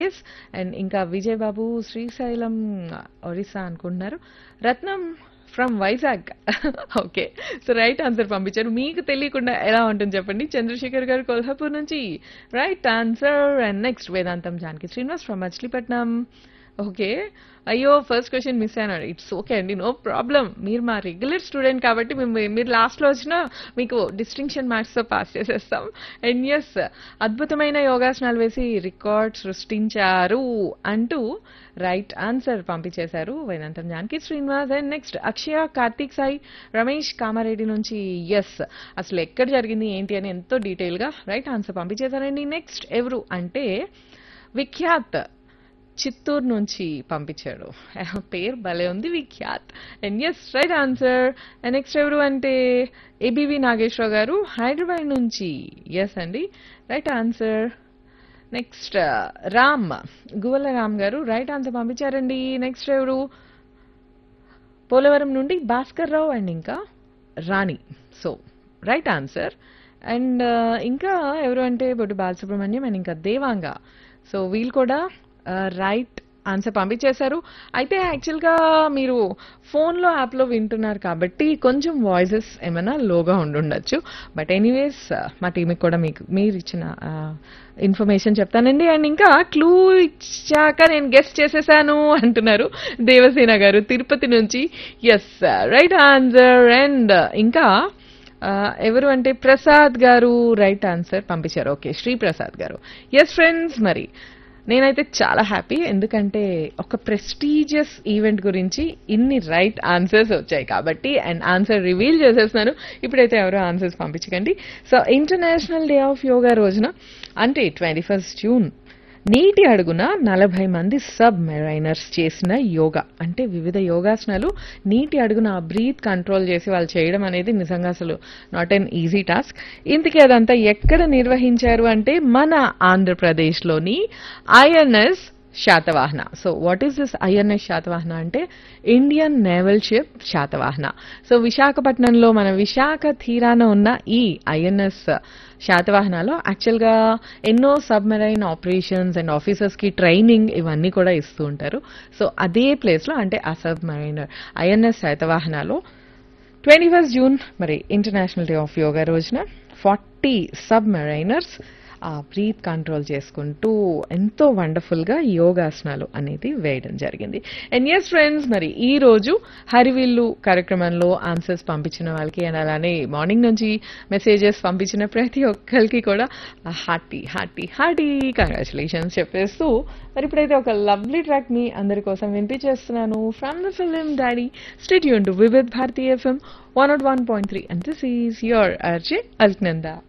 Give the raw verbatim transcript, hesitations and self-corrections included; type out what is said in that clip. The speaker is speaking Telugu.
గెస్. అండ్ ఇంకా విజయ్ బాబు శ్రీశైలం ఒరిస్సా అనుకుంటున్నారు. రత్నం from Vizag. Okay, so right answer పంపించారు. మీకు తెలియకుండా ఎలా ఉంటుంది చెప్పండి. చంద్రశేఖర్ గారు కొల్హాపూర్ నుంచి right answer. And next Vedantam Janaki Srinivas from Machilipatnam. Okay, అయ్యో ఫస్ట్ క్వశ్చన్ మిస్ అయినాడు. ఇట్స్ ఓకే అండి, నో ప్రాబ్లం. మీరు మా రెగ్యులర్ స్టూడెంట్ కాబట్టి మేము మీరు లాస్ట్లో వచ్చినా మీకు డిస్టింక్షన్ మార్క్స్తో పాస్ చేసేస్తాం. అండ్ ఎస్, అద్భుతమైన యోగాసనాలు వేసి రికార్డ్ సృష్టించారు అంటూ రైట్ ఆన్సర్ పంపించేశారు వేదాంతం జానకి శ్రీనివాస్. అండ్ నెక్స్ట్ అక్షయ కార్తీక్ సాయి రమేష్ కామారెడ్డి నుంచి ఎస్, అసలు ఎక్కడ జరిగింది ఏంటి అని ఎంతో డీటెయిల్గా రైట్ ఆన్సర్ పంపించేశారండి. నెక్స్ట్ ఎవరు అంటే విఖ్యాత్ చిత్తూరు నుంచి పంపించాడు. పేరు భలే ఉంది, Vikhyat. And yes right answer. And next ఎవరు అంటే ఏబీవి నాగేశ్వరరావు గారు హైదరాబాద్ నుంచి. ఎస్ అండి, right answer. Next Ram Guvala Ram గారు రైట్ ఆన్సర్ పంపించారండి. నెక్స్ట్ ఎవరు పోలవరం నుండి భాస్కర్ రావు అండ్ ఇంకా రాణి. So right answer. అండ్ ఇంకా ఎవరు అంటే బొడ్డు బాలసుబ్రహ్మణ్యం అండ్ ఇంకా దేవాంగ. సో వీళ్ళు కూడా రైట్ ఆన్సర్ పంపించేశారు. అయితే యాక్చువల్గా మీరు ఫోన్లో యాప్లో వింటున్నారు కాబట్టి కొంచెం వాయిసెస్ ఏమైనా లోగా ఉండుండొచ్చు. బట్ ఎనీవేస్ మా టీంకి కూడా మీకు మీరు ఇచ్చిన ఇన్ఫర్మేషన్ చెప్తానండి. అండ్ ఇంకా క్లూ ఇచ్చాక నేను గెస్ట్ చేసేసాను అంటున్నారు దేవసేన గారు తిరుపతి నుంచి. Yes right answer. అండ్ ఇంకా ఎవరు అంటే ప్రసాద్ గారు రైట్ ఆన్సర్ పంపించారు. ఓకే, శ్రీ ప్రసాద్ గారు. ఎస్ ఫ్రెండ్స్, మరి నేనైతే చాలా హ్యాపీ, ఎందుకంటే ఒక ప్రెస్టీజియస్ ఈవెంట్ గురించి ఇన్ని రైట్ ఆన్సర్స్ వచ్చాయి కాబట్టి. అండ్ ఆన్సర్ రివీల్ చేసేస్తున్నాను. ఇప్పుడైతే ఎవరో answers పంపించకండి. So international day of yoga రోజున అంటే ట్వంటీ ఫస్ట్ జూన్ నీటి అడుగున నలభై మంది సబ్ మెరైనర్స్ చేసిన యోగా అంటే వివిధ యోగాసనాలు నీటి అడుగున బ్రీత్ కంట్రోల్ చేసి వాళ్ళు చేయడం అనేది నిజంగా అసలు నాట్ ఎన్ ఈజీ టాస్క్. ఇంతకీ అదంతా ఎక్కడ నిర్వహించారు అంటే మన ఆంధ్రప్రదేశ్లోని INS Satavahana. So what is this INS Satavahana అంటే Indian naval ship Satavahana. So విశాఖపట్నంలో మన విశాఖ తీరాన ఉన్న ఈ ఐఎన్ఎస్ శాతవాహనాలో యాక్చువల్గా ఎన్నో సబ్మెరైన్ ఆపరేషన్స్ అండ్ ఆఫీసర్స్కి ట్రైనింగ్ ఇవన్నీ కూడా ఇస్తూ ఉంటారు. సో అదే ప్లేస్లో అంటే ఆ సబ్మెరైనర్ ఐఎన్ఎస్ శాతవాహనాలో ట్వంటీ ఫస్ట్ జూన్ మరి ఇంటర్నేషనల్ డే ఆఫ్ యోగా రోజున ఫార్టీ సబ్మెరైనర్స్ ఆ బ్రీత్ కంట్రోల్ చేసుకుంటూ ఎంతో వండర్ఫుల్గా యోగాసనాలు అనేది వేయడం జరిగింది. అండ్ ఎస్ ఫ్రెండ్స్, మరి ఈ రోజు హరివిల్లు కార్యక్రమంలో ఆన్సర్స్ పంపించిన వాళ్ళకి అండ్ అలానే మార్నింగ్ నుంచి మెసేజెస్ పంపించిన ప్రతి ఒక్కరికి కూడా హార్టీ హార్టీ హార్టీ కంగ్రాచులేషన్స్ చెప్పేస్తూ మరి ఇప్పుడైతే ఒక లవ్లీ ట్రాక్ ని అందరి కోసం వినిపించేస్తున్నాను from the film daddy. Stay tuned to Vividh Bharati FM one not one point three and this is your RJ Alaknanda.